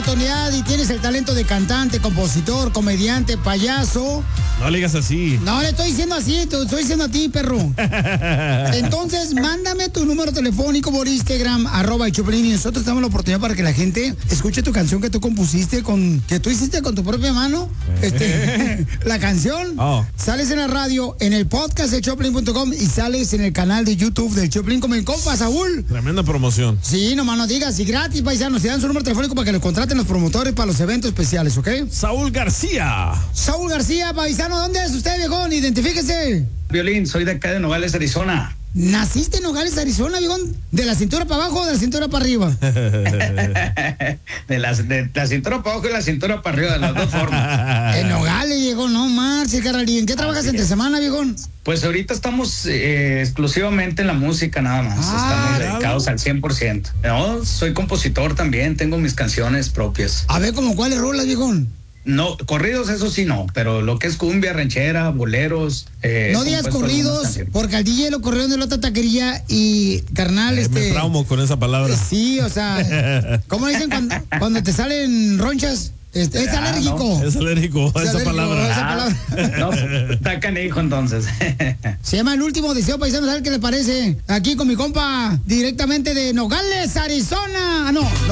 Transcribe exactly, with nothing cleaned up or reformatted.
oportunidad y tienes el talento de cantante, compositor, comediante, payaso. No le digas así. No, le estoy diciendo así, te estoy diciendo a ti, perro. Entonces, mándame tu número telefónico por Instagram, arroba el Choplin, y nosotros damos la oportunidad para que la gente escuche tu canción que tú compusiste, con que tú hiciste con tu propia mano. Este, la canción. Oh. Sales en la radio, en el podcast de Choplin punto com y sales en el canal de YouTube del Choplin con el compa Saúl. Tremenda promoción. Sí, nomás no digas, y gratis, paisanos, te dan su número telefónico para que lo contraten los promotores para los eventos especiales, ¿ok? Saúl García. Saúl García, paisano, ¿dónde es usted, viejón? Identifíquese. Violín, soy de acá de Nogales, Arizona. ¿Naciste en Nogales, Arizona, viejón? ¿De la cintura para abajo o de la cintura para arriba? de, la, de la cintura para abajo y la cintura para arriba, de las dos formas. En Nogales, viejón, no marches, carnal. ¿Y en qué trabajas entre semana, viejón? Pues ahorita estamos eh, exclusivamente en la música nada más. Ah, estamos claro. dedicados al cien por ciento. No, soy compositor también, tengo mis canciones propias. A ver, ¿cómo cuáles rolas, viejón? No, corridos eso sí no, pero lo que es cumbia, ranchera, boleros. Eh, No digas corridos, porque al D J lo corrieron de la otra taquería y, carnal, Eh, este... Me traumo con esa palabra. Sí, o sea, ¿cómo dicen cuando, cuando te salen ronchas? Es, es Ah, alérgico. no. Es alérgico a Es esa alérgico palabra. a esa Ah, palabra. no, está canijo entonces. Se llama El Último Deseo, paisano, ¿sabes qué le parece? Aquí con mi compa, directamente de Nogales, Arizona. Ah, no.